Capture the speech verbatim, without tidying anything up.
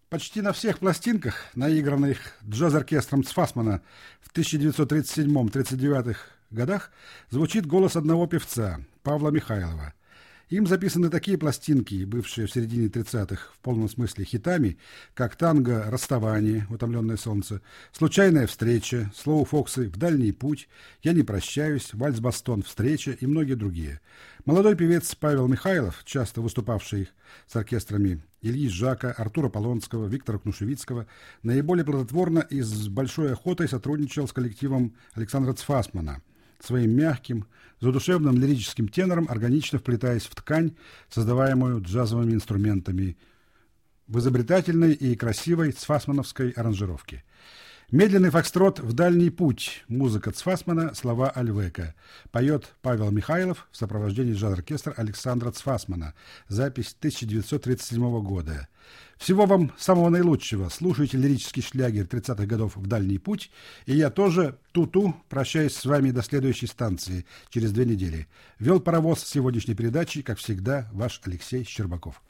Почти на всех пластинках, наигранных джаз-оркестром Цфасмана в тысяча девятьсот тридцать седьмом — тридцать девятых годах, звучит голос одного певца, Павла Михайлова. Им записаны такие пластинки, бывшие в середине тридцатых в полном смысле хитами, как «Танго Расставание», «Утомленное солнце», «Случайная встреча», «Слоу Фоксы», «В дальний путь», «Я не прощаюсь», «Вальс-Бастон», «Встреча» и многие другие. Молодой певец Павел Михайлов, часто выступавший с оркестрами Ильи Жака, Артура Полонского, Виктора Кнушевицкого, наиболее плодотворно и с большой охотой сотрудничал с коллективом Александра Цфасмана, своим мягким, задушевным лирическим тенором, органично вплетаясь в ткань, создаваемую джазовыми инструментами, в изобретательной и красивой цфасмановской аранжировке. Медленный фокстрот «В дальний путь», музыка Цфасмана, слова Альвека. Поет Павел Михайлов в сопровождении джаз-оркестра Александра Цфасмана. Запись тысяча девятьсот тридцать седьмого года. Всего вам самого наилучшего. Слушайте лирический шлягер тридцатых годов «В дальний путь». И я тоже, ту-ту, прощаюсь с вами до следующей станции через две недели. Вел паровоз сегодняшней передачи, как всегда, ваш Алексей Щербаков.